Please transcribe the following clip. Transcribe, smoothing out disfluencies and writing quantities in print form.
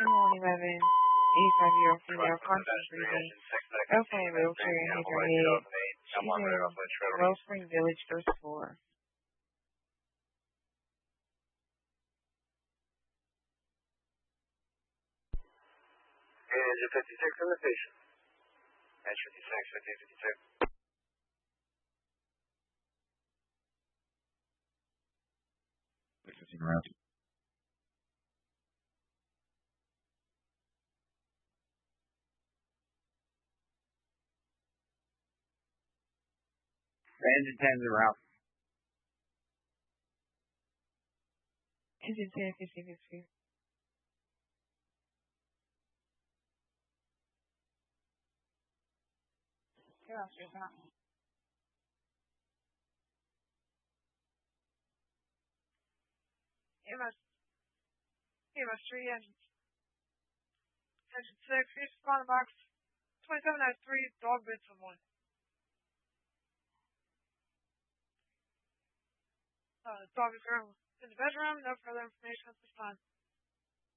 Morning 11, 85-year-old female, conscious breathing, okay, wheelchair, hit her head. She's in Wellspring Village, first floor. Engine 56 in the patient. Engine 56, 50, 56. Around. Engine 10s are out. Engine 10, 50, 50. Get off your top. EMS 3, engine 6, east spawn box, 27-3, dog bit someone. Dog is in the bedroom, no further information at this time.